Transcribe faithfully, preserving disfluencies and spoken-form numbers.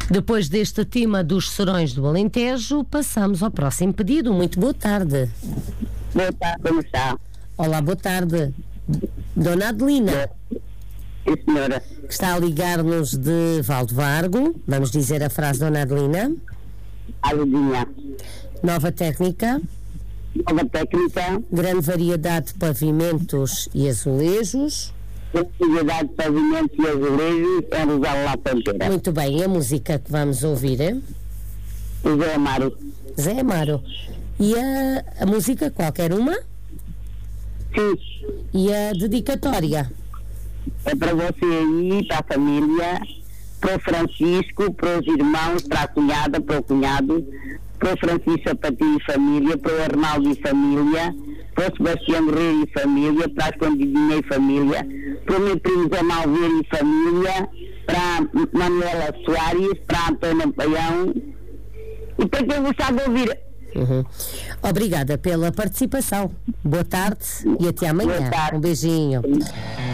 Depois deste tema dos serões do Alentejo, passamos ao próximo pedido. Muito boa tarde. Boa tarde, como está? Olá, boa tarde. Dona Adelina. Sim, senhora. Que está a ligar-nos de Valdevargo. Vamos dizer a frase, Dona Adelina. Aludinha. Nova técnica. Nova técnica. Grande variedade de pavimentos e azulejos. Atividade de pavimentos e azulejos em Rosal Lapanteira. Muito bem, a música que vamos ouvir é? Zé Amaro. Zé Amaro. E a, a música, qualquer uma? Sim. E a dedicatória? É para você aí, para a família, para o Francisco, para os irmãos, para a cunhada, para o cunhado, para o Francisco Sapatinho e família, para o Arnaldo e família, para o Sebastião Guerreiro e família, para a Escondidinha e família, para o meu primo Zé Malveiro e família, para a Manuela Soares, para a Antônia Paião e para quem gostar de ouvir. Uhum. Obrigada pela participação. Boa tarde e até amanhã. Um beijinho.